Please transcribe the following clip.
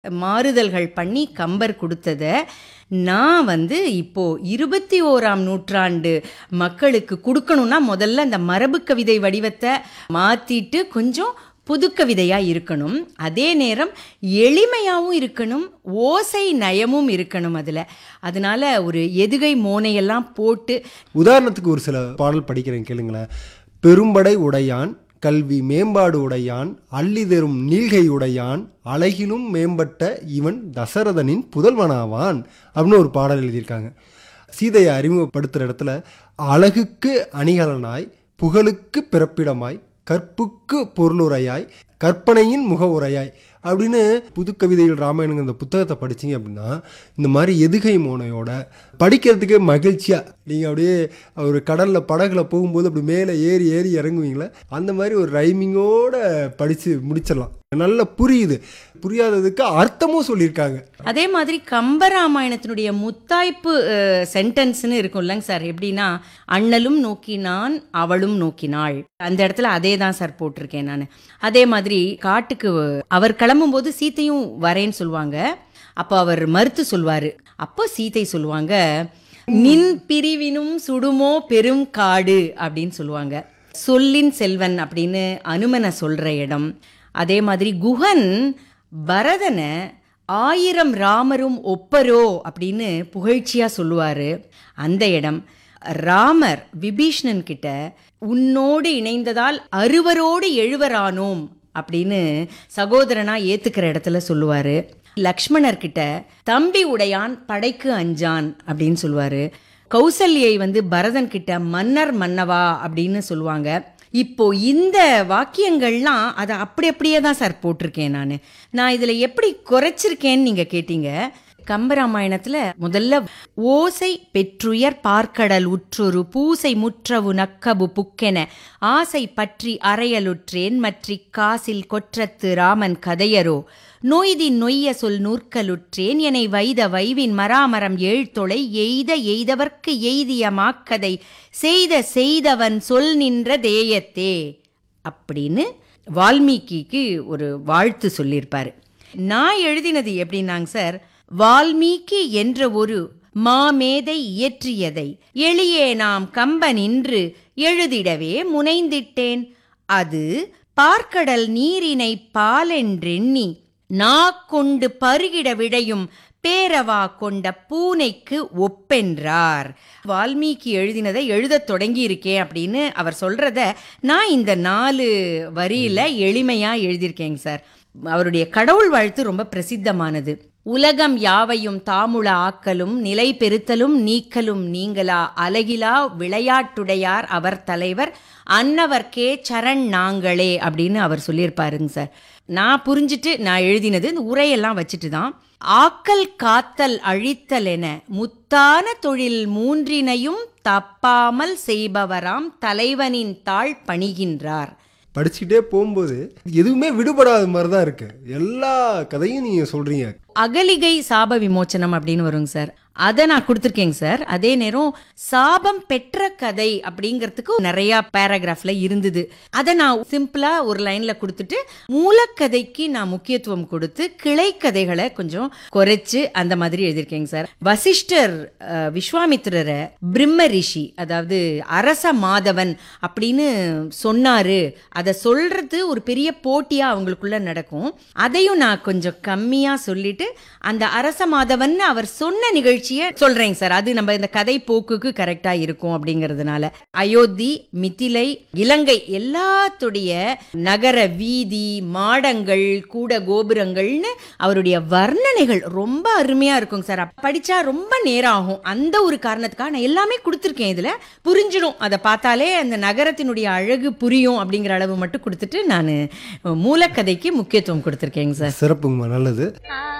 மாறுதல்கள் பண்ணி கம்பர் கொடுத்தத நான் இப்போ 21ஆம் நூற்றாண்டு மக்களுக்கு கொடுக்கணும்னா முதல்ல அந்த மரபு கவிதை வடிவத்தை மாத்திட்டு கொஞ்சம் புதுக்கவிதையா இருக்கணும். அதே நேரம் எளிமையாகவும் இருக்கணும், ஓசை நயமும் இருக்கணும் அதுல. அதனால ஒரு எதுகை மோனையெல்லாம் போட்டு உதாரணத்துக்கு ஒரு சில பாடல் படிக்கிறேன் கேளுங்களேன். பெரும்படை உடையான், கல்வி மேம்பாடு உடையான், அள்ளி தரும் நீள்கை உடையான், அழகிலும் மேம்பட்ட இவன் தசரதனின் புதல்வனாவான் அப்படின்னு ஒரு பாடல் எழுதியிருக்காங்க. சீதையை அறிமுகப்படுத்துகிற இடத்துல அழகுக்கு அணிகலனாய், புகழுக்கு பிறப்பிடமாய், கற்புக்கு பொருளுரையாய், கற்பனையின் முக உரையாய் அப்படின்னு புதுக்கவிதைகள் ராமாயணங்க இந்த புத்தகத்தை படிச்சிங்க அப்படின்னா இந்த மாதிரி எதுகை மோனையோட படிக்கிறதுக்கே மகிழ்ச்சியாக நீங்கள் அப்படியே ஒரு கடலில் படகுல போகும்போது அப்படி மேலே ஏறி ஏறி இறங்குவீங்களே அந்த மாதிரி ஒரு ரைமிங்கோட படித்து முடிச்சிடலாம். நல்லா புரியுது. புரியாததுக்கு அர்த்தமும் சொல்லியிருக்காங்க. அதே மாதிரி கம்பராமாயணத்தினுடைய முத்தாய்ப்பு சென்டென்ஸ்னு இருக்கும் இல்லைங்க சார். எப்படின்னா, அண்ணலும் நோக்கினான் அவளும் நோக்கினாள், அந்த இடத்துல அதே தான் சார் போட்டிருக்கேன் நான். அதே மாதிரி காட்டுக்கு அவர் கிளம்பும்போது சீத்தையும் வரேன்னு சொல்லுவாங்க. அப்போ அவர் மறுத்து சொல்வாரு. அப்போ சீத்தை சொல்லுவாங்க, நின் பிரிவினும் சுடுமோ பெரும் காடு அப்படின்னு சொல்லுவாங்க. சொல்லின் செல்வன் அப்படின்னு அனுமனை சொல்ற இடம். அதே மாதிரி குஹன் பரதனை 1000 ராமரும் ஒப்பரோ அப்படின்னு புகழ்ச்சியா சொல்லுவாரு. அந்த இடம். ராமர் விபீஷ்ணன் கிட்ட உன்னோடு இணைந்ததால் 60 எழுவரானோம் அப்படின்னு சகோதரனா ஏத்துக்கிற இடத்துல சொல்லுவாரு. லக்ஷ்மணர் கிட்ட தம்பி உடையான் படைக்கு அஞ்சான் அப்படின்னு சொல்லுவாரு. கௌசல்யை பரதன் கிட்ட மன்னர் மன்னவா அப்படின்னு சொல்லுவாங்க. இப்போ இந்த வாக்கியங்கள்லாம் அதை அப்படியே தான் சார் போட்டிருக்கேன் நான் இதில் எப்படி குறைச்சிருக்கேன்னு நீங்கள் கேட்டீங்க. கம்பராமாயணத்தில் முதல்ல ஓசை பெற்றுயர் பார்க்கடல் உற்றொரு பூசை முற்றவு நக்கபு புக்கென ஆசை பற்றி அறையலுற்றேன் மற்றி காசில் கொற்றத்து ராமன் கதையரோ நோய்தின் நொய்ய சொல் நூற்கலுற்றேன் எனை வைத வைவின் மராமரம் ஏழ்தொலை எய்தவர்க்கு எய்திய மாக்கதை செய்தவன் சொல் நின்ற தேயத்தே அப்படின்னு வால்மீகிக்கு ஒரு வாழ்த்து சொல்லியிருப்பாரு. நான் எழுதினது எப்படின்னாங்க சார், வால்மீகி என்ற ஒரு மாமேதை இயற்றியதை எளியே நாம் கம்பனின்று எழுதிடவே முனைந்திட்டேன். அது பார்க்கடல் நீரினை பாலென்றெண்ணி நாக்கொண்டு பருகிட விடையும் பேரவா கொண்ட பூனைக்கு ஒப்பென்றார். வால்மீகி எழுதினதை எழுதத் தொடங்கி இருக்கேன் அப்படின்னு அவர் சொல்றத நான் இந்த 4 வரியில எளிமையா எழுதியிருக்கேங்க சார். அவருடைய கடவுள் வாழ்த்து ரொம்ப பிரசித்தமானது. உலகம் யாவையும் தாமுள ஆக்கலும் நிலை பெருத்தலும் நீக்கலும் நீங்களா அலகிலா விளையாட்டுடையார் அவர் தலைவர் அன்னவர்க்கே சரண் நாங்களே அப்படின்னு அவர் சொல்லியிருப்பாருங்க சார். நான் புரிஞ்சுட்டு நான் எழுதினது இந்த உரையெல்லாம் வச்சுட்டு தான். ஆக்கல் காத்தல் அழித்தல் என முத்தான தொழில் மூன்றினையும் தப்பாமல் செய்பவராம் தலைவனின் தாழ் பணிகின்றார். படிச்சுக்கிட்டே போகும்போது எதுவுமே விடுபடாத மாதிரி தான் இருக்கு. எல்லா கதையும் நீங்க சொல்றீங்க. அகலிகை சாப விமோச்சனம் அப்படின்னு வருங்க சார். அதை நான் கொடுத்துருக்கேங்க சார். அதே நேரம் சாபம் பெற்ற கதை அப்படிங்கிறதுக்கு நிறைய பேராகிராஃப்ல இருந்தது. அதை நான் சிம்பிளா ஒரு லைன்ல கொடுத்துட்டு மூலக்கதைக்கு நான் முக்கியத்துவம் கொடுத்து கிளை கதைகளை கொஞ்சம் குறைச்சு அந்த மாதிரி எழுதியிருக்கேங்க சார். வசிஷ்டர் விஸ்வாமித்திரரை பிரம்ம ரிஷி, அதாவது அரச மாதவன் அப்படின்னு சொன்னாரு. அதை சொல்றது ஒரு பெரிய போட்டியா அவங்களுக்குள்ள நடக்கும். அதையும் நான் கொஞ்சம் கம்மியா சொல்லிட்டு அந்த அரச மாதவன் அவர் சொன்ன நிகழ்ச்சியை சொல்றேங்க சார். அது நம்ம இந்த கதை போக்குக்கு கரெக்டா இருக்கும் அப்படிங்கிறதுனால. அயோத்தி, மிதிலை, இலங்கை எல்லாத்துடைய நகர வீதி, மாடங்கள், கூட கோபுரங்கள்னு அவருடைய வர்ணனைகள் ரொம்ப அருமையா இருக்குங்க சார். படிச்சா ரொம்ப நேரம் ஆகும். அந்த ஒரு காரணத்துக்காக நான் எல்லாமே கொடுத்துருக்கேன். இதுல புரிஞ்சிடும், அதை பார்த்தாலே அந்த நகரத்தினுடைய அழகு புரியும் அப்படிங்கிற அளவு மட்டும் கொடுத்துட்டு நான் மூலக்கதைக்கு முக்கியத்துவம் கொடுத்துருக்கேங்க சார். சிறப்புங்கம்மா, நல்லது.